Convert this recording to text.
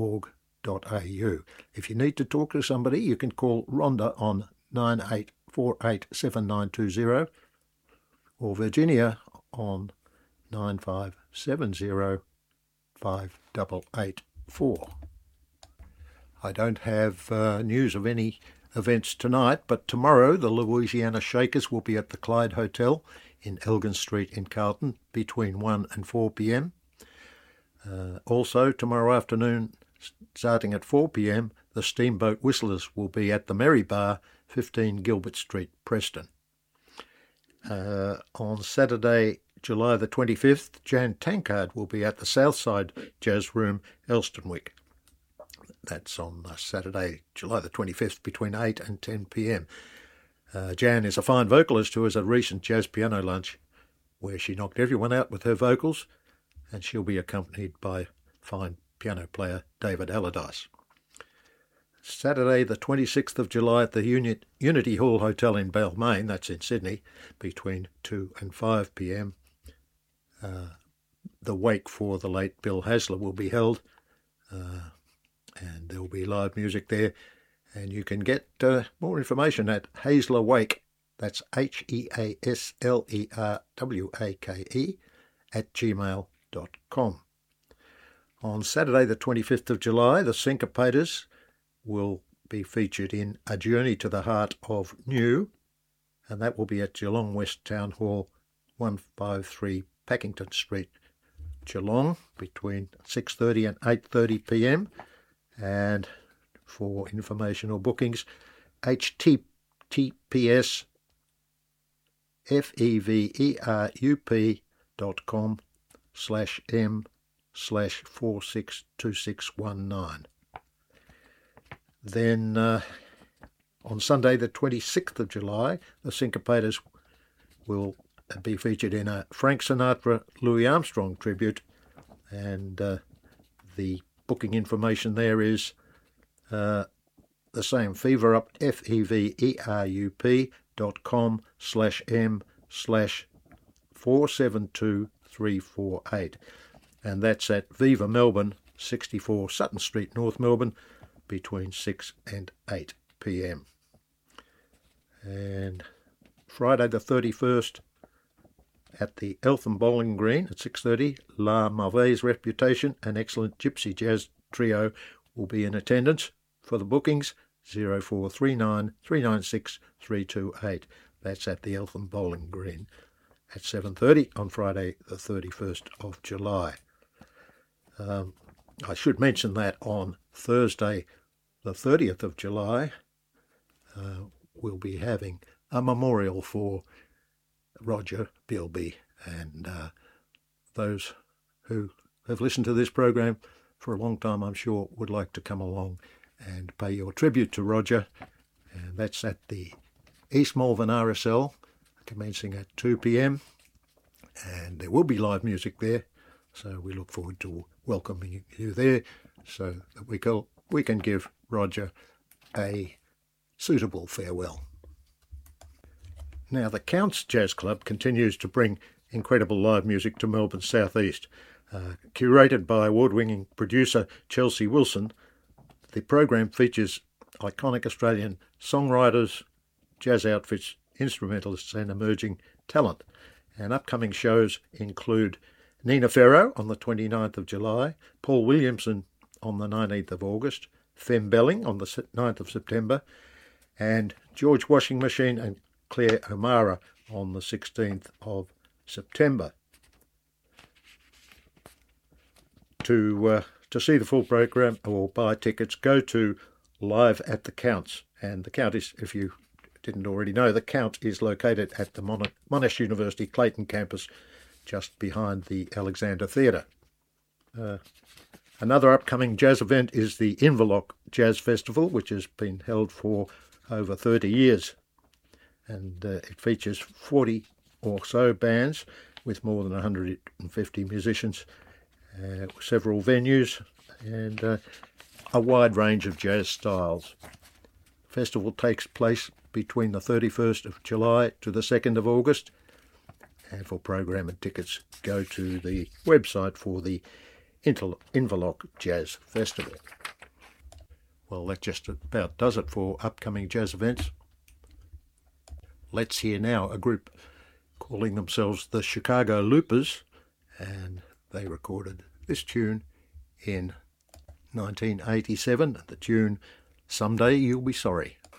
If you need to talk to somebody, you can call Rhonda on 98487920 or Virginia on 95705884. I don't have news of any events tonight, but tomorrow the Louisiana Shakers will be at the Clyde Hotel in Elgin Street in Carlton between 1 and 4 p.m. Also, tomorrow afternoon, starting at 4 p.m, the Steamboat Whistlers will be at the Merry Bar, 15 Gilbert Street, Preston. On Saturday, July the 25th, Jan Tankard will be at the Southside Jazz Room, Elstonwick. That's on Saturday, July the 25th, between 8 and 10 p.m. Jan is a fine vocalist who has a recent jazz piano lunch where she knocked everyone out with her vocals, and she'll be accompanied by fine piano player David Allardyce. Saturday the 26th of July at the Unity Hall Hotel in Balmain, that's in Sydney, between 2 and 5 p.m. The wake for the late Bill Hasler will be held, and there will be live music there, and you can get more information at Hasler Wake, that's HEASLERWAKE, at gmail.com. On Saturday the 25th of July, the Syncopators will be featured in A Journey to the Heart of New, and that will be at Geelong West Town Hall, 153 Packington Street, Geelong, between 6:30 and 8:30 p.m. And for information or bookings, https://feverup.com/m/462619. Then on Sunday the 26th of July, the Syncopators will be featured in a Frank Sinatra Louis Armstrong tribute, and the booking information there is the same, feverup, feverup.com/m/472348, and that's at Viva Melbourne, 64 Sutton Street, North Melbourne, between 6 and 8 p.m. And Friday the 31st at the Eltham Bowling Green at 6:30, La Mauvaise Reputation, an excellent gypsy jazz trio, will be in attendance. For the bookings, 0439 396 328. That's at the Eltham Bowling Green at 7:30 on Friday the 31st of July. I should mention that on Thursday the 30th of July, we'll be having a memorial for Roger Bilby, and those who have listened to this program for a long time, I'm sure, would like to come along and pay your tribute to Roger, and that's at the East Malvern RSL, commencing at 2 p.m, and there will be live music there, so we look forward to welcoming you there so that we can give Roger a suitable farewell. Now, the Counts Jazz Club continues to bring incredible live music to Melbourne's southeast. Curated by award-winning producer Chelsea Wilson, the program features iconic Australian songwriters, jazz outfits, instrumentalists and emerging talent. And upcoming shows include Nina Ferro on the 29th of July, Paul Williamson on the 19th of August, Fem Belling on the 9th of September, and George Washing Machine and Claire O'Mara on the 16th of September. To see the full program or buy tickets, go to Live at the Counts. And the Count is, if you didn't already know, the Count is located at the Monash University Clayton campus, just behind the Alexander Theatre. Another upcoming jazz event is the Inverloch Jazz Festival, which has been held for over 30 years. And it features 40 or so bands with more than 150 musicians, several venues, and a wide range of jazz styles. The festival takes place between the 31st of July to the 2nd of August, and for program and tickets, go to the website for the Inverloch Jazz Festival. Well, that just about does it for upcoming jazz events. Let's hear now a group calling themselves the Chicago Loopers, and they recorded this tune in 1987, the tune Someday You'll Be Sorry.